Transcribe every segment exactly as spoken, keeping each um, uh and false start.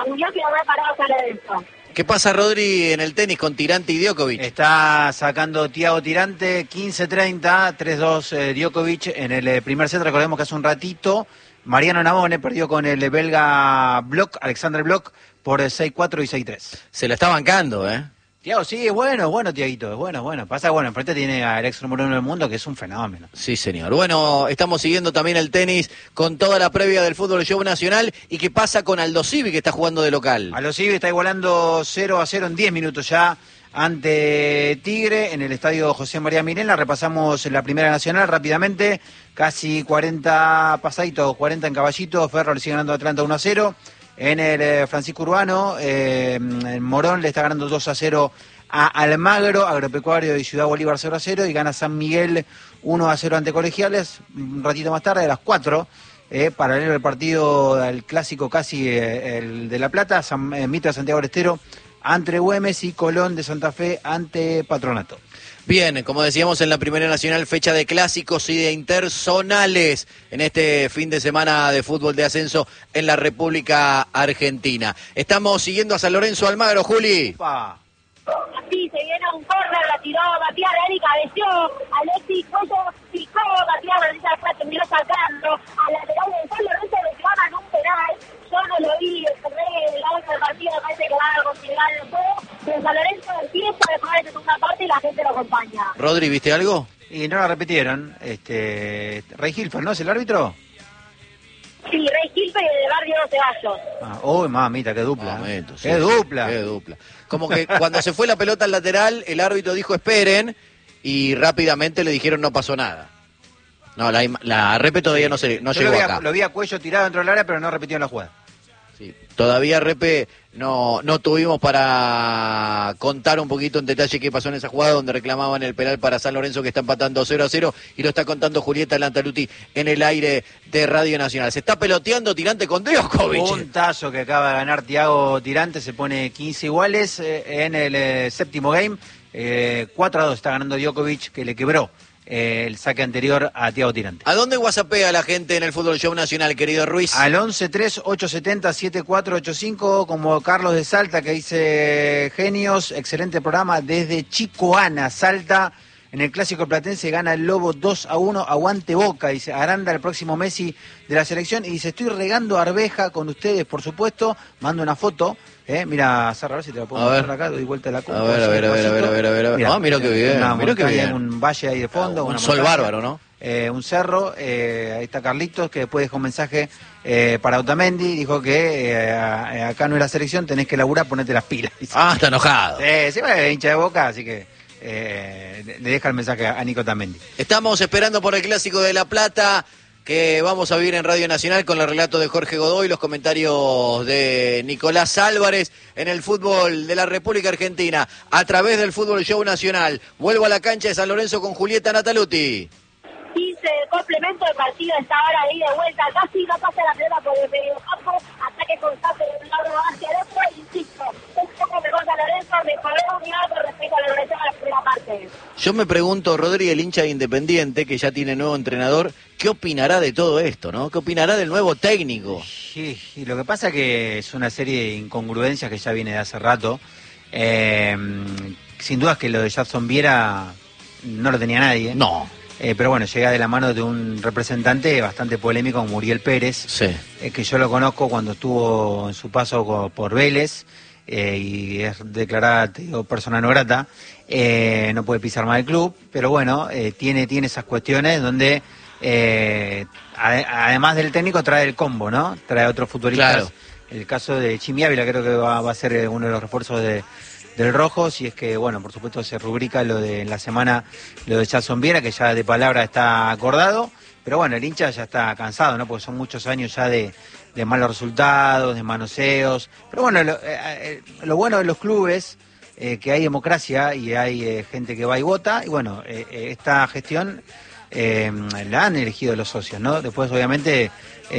Muñoz y no me ha parado San Lorenzo. ¿Qué pasa, Rodri, en el tenis con Tirante y Djokovic? Está sacando Thiago Tirante, quince treinta, tres dos eh, Djokovic en el eh, primer set. Recordemos que hace un ratito Mariano Navone perdió con el eh, belga Bloch, Alexander Bloch, por eh, seis cuatro y seis tres. Se la está bancando, ¿eh? Thiago, sí, es bueno, es bueno, Thiaguito, es bueno, es bueno. Pasa, bueno, enfrente tiene al ex número uno del mundo, que es un fenómeno. Sí, señor. Bueno, estamos siguiendo también el tenis con toda la previa del fútbol show nacional. ¿Y qué pasa con Aldo Civi, que está jugando de local? Aldo Civi está igualando cero a cero en diez minutos ya ante Tigre en el estadio José María Minella. Repasamos la primera nacional rápidamente. Casi cuarenta pasaditos, cuarenta en Caballito. Ferro le sigue ganando a Atlanta uno a cero. En el eh, Francisco Urbano, eh, en Morón le está ganando dos a cero a Almagro, Agropecuario y Ciudad Bolívar cero a cero, y gana San Miguel uno a cero ante Colegiales. Un ratito más tarde, a las cuatro, eh, paralelo el partido del clásico casi eh, el de La Plata, San, eh, Mitra Santiago del Estero ante Güemes y Colón de Santa Fe ante Patronato. Bien, como decíamos en la Primera Nacional, fecha de clásicos y de interzonales en este fin de semana de fútbol de ascenso en la República Argentina. Estamos siguiendo a San Lorenzo Almagro, Juli. Opa. Sí, se viene un córner, la tiró Matías Reali, cabeció, Alexis Cuello picó, Matías Reali después terminó sacando, a lateral de San Lorenzo reclaman un penal. Yo no lo vi, el gol del partido parece que va a continuar el juego, pero San Lorenzo empieza a mejorar en segunda parte y la gente lo acompaña. Rodri, ¿viste algo? Y no lo repitieron. Este, Rey Hilfer, ¿no es el árbitro? Sí, Rey Hilfer y de Barrio Ceballos. Ah, uy, mamita, qué dupla. Momento, ¿eh? sí, qué sí, dupla. Qué dupla. Como que cuando se fue la pelota al lateral, el árbitro dijo esperen y rápidamente le dijeron no pasó nada. No, la, la Repe todavía sí. no, se, no Yo llegó lo vi, acá. Lo vi a Cuello tirado dentro del área, pero no repitió en la jugada. Sí, todavía Repe no, no tuvimos para contar un poquito en detalle qué pasó en esa jugada donde reclamaban el penal para San Lorenzo, que está empatando cero a cero, y lo está contando Julieta Lantaluti en el aire de Radio Nacional. Se está peloteando Tirante con Djokovic. Puntazo que acaba de ganar Thiago Tirante, se pone quince iguales eh, en el eh, séptimo game. Eh, cuatro a dos está ganando Djokovic, que le quebró eh, el saque anterior a Thiago Tirante. ¿A dónde whatsappea la gente en el Fútbol Show Nacional, querido Ruiz? Al once tres ocho siete cero siete cuatro ocho cinco, como Carlos de Salta, que dice: genios, excelente programa desde Chicoana, Salta. En el Clásico Platense gana el Lobo dos a uno, aguante Boca, dice Aranda, el próximo Messi de la selección. Y dice: estoy regando arveja con ustedes, por supuesto. Mando una foto. Eh, mira, Sarra, a ver si te la puedo mostrar acá, doy vuelta a la copa. A ver, a ver, a ver, a ver, a ver, a ver, a ver. Mira, ah, mira qué bien, una mira qué bien. Un valle ahí de fondo. Un una sol montaña, bárbaro, ¿no? Eh, un cerro, eh, ahí está Carlitos, que después dejó un mensaje eh, para Otamendi, dijo que eh, acá no es la selección, tenés que laburar, ponete las pilas. Ah, está enojado. Sí, sí, es hincha de Boca, así que eh, le deja el mensaje a Nico Otamendi. Estamos esperando por el Clásico de La Plata, que vamos a vivir en Radio Nacional con el relato de Jorge Godoy, los comentarios de Nicolás Álvarez en el fútbol de la República Argentina, a través del Fútbol Show Nacional. Vuelvo a la cancha de San Lorenzo con Julieta Nataluti. quince complemento de partido, está ahora ahí de vuelta, casi no pasa la pelota por el medio campo, ataque constante de un lado hacia el otro, insisto, un poco mejor San Lorenzo, mejoró un lado con respecto a la Lorenzo en la primera parte. Yo me pregunto, Rodri, el hincha de Independiente, que ya tiene nuevo entrenador, ¿qué opinará de todo esto, no? ¿Qué opinará del nuevo técnico? Sí, y lo que pasa es que es una serie de incongruencias que ya viene de hace rato. Eh, sin duda es que lo de Jadson Viera no lo tenía nadie. No. Eh, pero bueno, llega de la mano de un representante bastante polémico como Muriel Pérez, sí. eh, que yo lo conozco cuando estuvo en su paso por Vélez, eh, y es declarada, te digo, persona no grata, eh, no puede pisar más el club, pero bueno, eh, tiene, tiene esas cuestiones donde, eh, ade- además del técnico, trae el combo, ¿no? Trae a otros futbolistas. Claro. El caso de Chimi Ávila creo que va, va a ser uno de los refuerzos de... del Rojo, si es que, bueno, por supuesto se rubrica lo de en la semana, lo de Jadson Viera, que ya de palabra está acordado, pero bueno, el hincha ya está cansado, ¿no? Porque son muchos años ya de, de malos resultados, de manoseos, pero bueno, lo, eh, lo bueno de los clubes, eh, que hay democracia y hay eh, gente que va y vota, y bueno, eh, eh, esta gestión eh, la han elegido los socios, ¿no? Después, obviamente,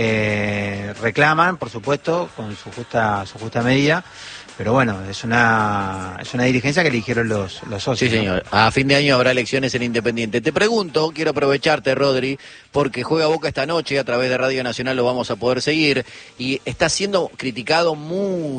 eh, reclaman, por supuesto, con su justa, su justa medida. Pero bueno, es una es una dirigencia que eligieron los, los socios. Sí, señor. ¿No? A fin de año habrá elecciones en Independiente. Te pregunto, quiero aprovecharte, Rodri, porque juega Boca esta noche, a través de Radio Nacional lo vamos a poder seguir, y está siendo criticado muy